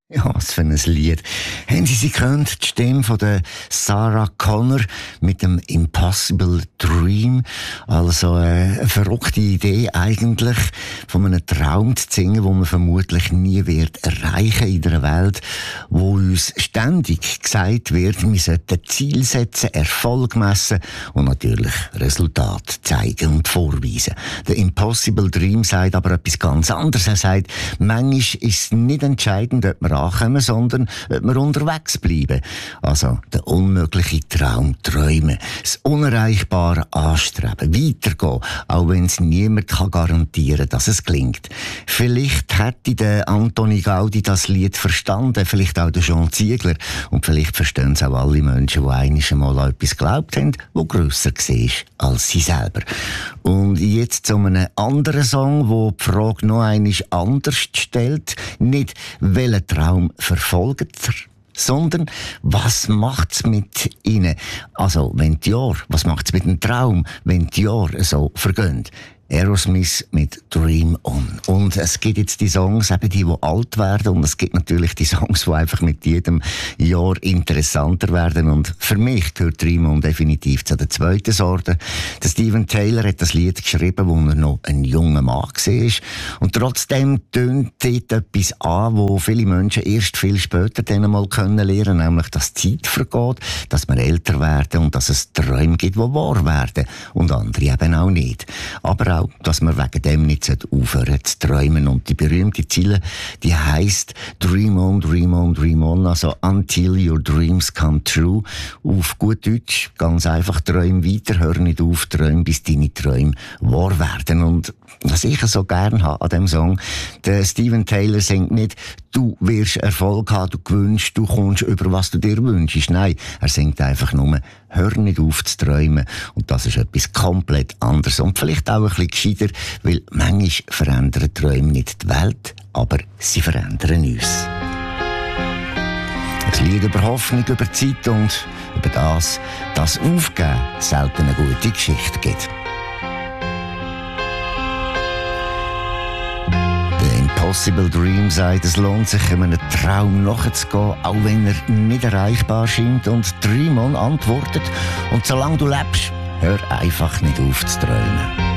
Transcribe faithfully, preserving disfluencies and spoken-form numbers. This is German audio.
Ja, was für ein Lied. Haben Sie sie gehört? Die Stimme von der Sarah Connor mit dem Impossible Dream. Also äh, eine verrückte Idee eigentlich, von einem Traum zu singen, den man vermutlich nie wird erreichen in einer Welt, wo uns ständig gesagt wird, wir sollten Ziel setzen, Erfolg messen und natürlich Resultat zeigen und vorweisen. Der Impossible Dream sagt aber etwas ganz anderes. Er sagt, manchmal ist es nicht entscheidend, ob man ankommen, sondern ob wir unterwegs bleiben. Also der unmögliche Traum träumen, das Unerreichbare anstreben, weitergehen, auch wenn es niemand kann garantieren, dass es gelingt. Vielleicht hätte der Antoni Gaudi das Lied verstanden, vielleicht auch der Jean Ziegler, und vielleicht verstehen es auch alle Menschen, die einmal an etwas geglaubt haben, das grösser war als sie selber. Und jetzt zu einem anderen Song, wo die Frage noch einmal anders stellt, nicht welchen Traum verfolgt er, sondern was macht's mit ihnen? Also, wenn die Jahre, was macht's mit dem Traum, wenn die Jahre so vergehen? Aerosmith mit Dream On. Und es gibt jetzt die Songs, eben die, die alt werden, und es gibt natürlich die Songs, die einfach mit jedem Jahr interessanter werden. Und für mich gehört Dream On definitiv zu der zweiten Sorte. Der Steven Tyler hat das Lied geschrieben, als er noch ein junger Mann war. Und trotzdem tönt dort etwas an, wo viele Menschen erst viel später dann mal können lernen, nämlich, dass die Zeit vergeht, dass wir älter werden und dass es Träume gibt, die wahr werden. Und andere eben auch nicht. Aber auch, dass man wegen dem nicht aufhören zu träumen. Und die berühmte Ziele, die heisst Dream on, Dream on, Dream on, also Until your dreams come true. Auf gut Deutsch, ganz einfach, träum weiter, hör nicht auf, träum, bis deine Träume wahr werden. Und was ich so gerne habe an diesem Song, der Steven Tyler singt nicht, du wirst Erfolg haben, du gewünscht, du kommst über was du dir wünschst. Nein, er singt einfach nur, hör nicht auf zu träumen. Und das ist etwas komplett anderes. Und vielleicht auch ein bisschen gescheiter, weil manchmal verändern Träume nicht die Welt, aber sie verändern uns. Ein Lied über Hoffnung, über Zeit und über das, dass Aufgeben selten eine gute Geschichte gibt. Impossible Dream sagt, es lohnt sich, einem Traum nachzugehen, auch wenn er nicht erreichbar scheint. Und Dream On antwortet, und solange du lebst, hör einfach nicht auf zu träumen.